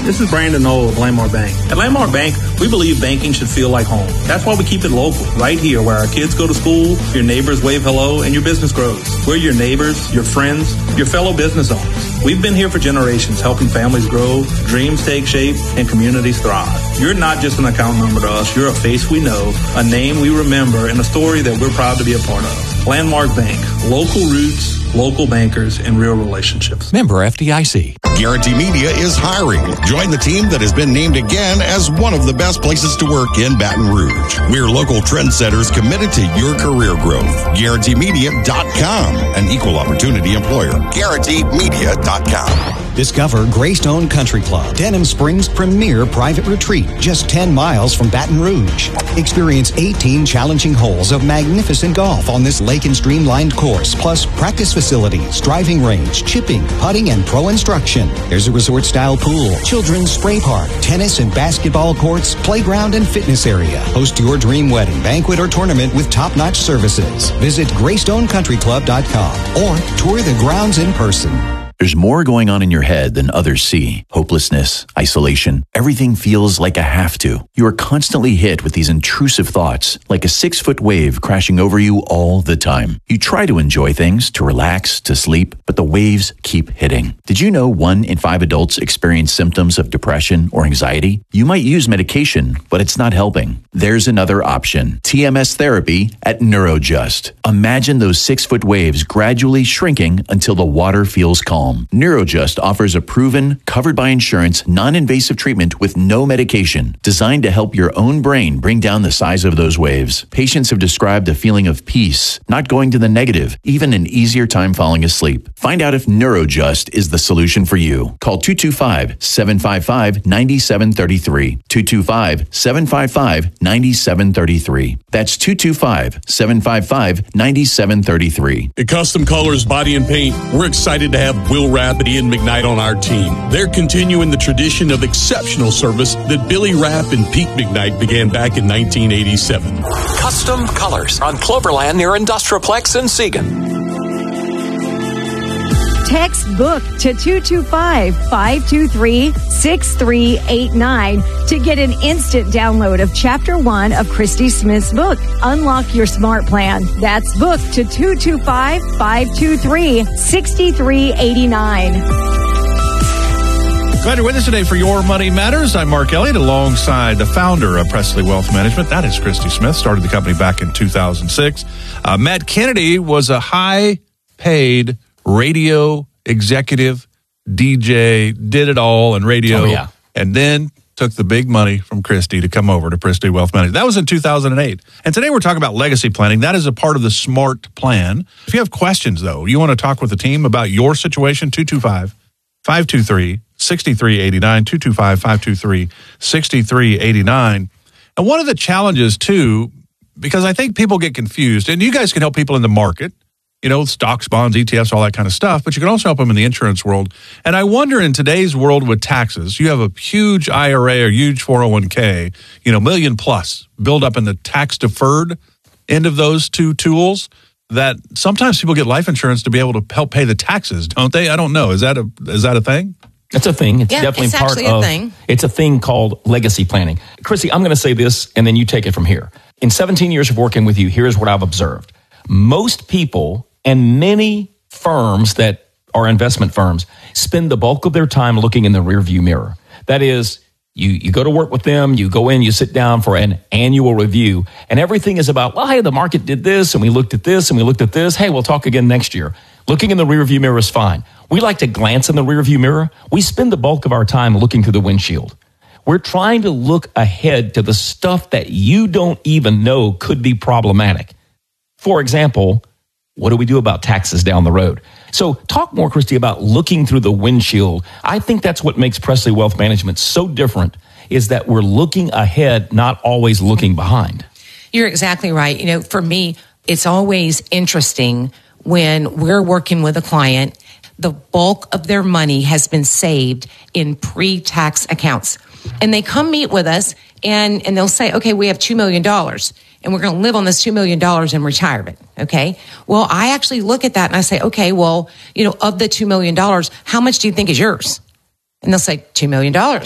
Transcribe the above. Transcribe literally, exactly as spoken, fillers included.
This is Brandon Knoll of Landmark Bank. At Landmark Bank, we believe banking should feel like home. That's why we keep it local, right here where our kids go to school, your neighbors wave hello, and your business grows. We're your neighbors, your friends, your fellow business owners. We've been here for generations, helping families grow, dreams take shape, and communities thrive. You're not just an account number to us. You're a face we know, a name we remember, and a story that we're proud to be a part of. Landmark Bank, local roots, local bankers, and real relationships. Member F D I C. Guarantee Media is hiring. Join the team that has been named again as one of the best places to work in Baton Rouge. We're local trendsetters committed to your career growth. Guarantee Media dot com, an equal opportunity employer. Guarantee Media dot com. Discover Greystone Country Club, Denham Springs' premier private retreat, just ten miles from Baton Rouge. Experience eighteen challenging holes of magnificent golf on this lake and streamlined course, plus practice facilities, driving range, chipping, putting, and pro instruction. There's a resort-style pool, children's spray park, tennis and basketball courts, playground and fitness area. Host your dream wedding, banquet, or tournament with top-notch services. Visit Greystone Country Club dot com or tour the grounds in person. There's more going on in your head than others see. Hopelessness, isolation, everything feels like a have to. You are constantly hit with these intrusive thoughts, like a six-foot wave crashing over you all the time. You try to enjoy things, to relax, to sleep, but the waves keep hitting. Did you know one in five adults experience symptoms of depression or anxiety? You might use medication, but it's not helping. There's another option. T M S therapy at Neurojust. Imagine those six-foot waves gradually shrinking until the water feels calm. Neurojust offers a proven, covered by insurance, non-invasive treatment with no medication, designed to help your own brain bring down the size of those waves. Patients have described a feeling of peace, not going to the negative, even an easier time falling asleep. Find out if Neurojust is the solution for you. Call two two five, seven five five, nine seven three three. two two five, seven five five, nine seven three three. That's two two five, seven five five, nine seven three three. At Custom Colors Body and Paint, we're excited to have Will Rapp and Ian McKnight on our team. They're continuing the tradition of exceptional service that Billy Rapp and Pete McKnight began back in nineteen eighty-seven. Custom Colors on Cloverland near Industrialplex in Seagan. Text BOOK to two two five, five two three, six three eight nine to get an instant download of Chapter one of Christy Smith's book, Unlock Your Smart Plan. That's BOOK to two two five, five two three, six three eight nine. Glad you're with us today for Your Money Matters. I'm Mark Elliott, alongside the founder of Presley Wealth Management. That is Christy Smith. Started the company back in two thousand six. Uh, Matt Kennedy was a high-paid radio executive, D J, did it all in radio, oh, yeah. and then took the big money from Christy to come over to Presley Wealth Management. That was in two thousand eight. And today we're talking about legacy planning. That is a part of the SMART plan. If you have questions, though, you want to talk with the team about your situation, two two five, five two three, six three eight nine, two two five, five two three, six three eight nine. And one of the challenges, too, because I think people get confused, and you guys can help people in the market, you know, stocks, bonds, E T Fs, all that kind of stuff, but you can also help them in the insurance world. And I wonder, in today's world with taxes, you have a huge I R A or huge four oh one k, you know, million plus, build up in the tax-deferred end of those two tools, that sometimes people get life insurance to be able to help pay the taxes, don't they? I don't know. Is that a is that a thing? It's a thing. It's yeah, definitely it's part actually of a thing. It's a thing called legacy planning. Chrissy, I'm going to say this, and then you take it from here. In seventeen years of working with you, here's what I've observed. Most people and many firms that are investment firms spend the bulk of their time looking in the rearview mirror. That is, you, you go to work with them, you go in, you sit down for an annual review, and everything is about, well, hey, the market did this, and we looked at this, and we looked at this. Hey, we'll talk again next year. Looking in the rearview mirror is fine. We like to glance in the rearview mirror. We spend the bulk of our time looking through the windshield. We're trying to look ahead to the stuff that you don't even know could be problematic. For example, what do we do about taxes down the road? So talk more, Christy, about looking through the windshield. I think that's what makes Presley Wealth Management so different, is that we're looking ahead, not always looking behind. You're exactly right. You know, for me, it's always interesting when we're working with a client, the bulk of their money has been saved in pre-tax accounts. And they come meet with us and, and they'll say, okay, we have two million dollars. And we're going to live on this two million dollars in retirement, okay? Well, I actually look at that and I say, okay, well, you know, of the two million dollars, how much do you think is yours? And they'll say, two million dollars.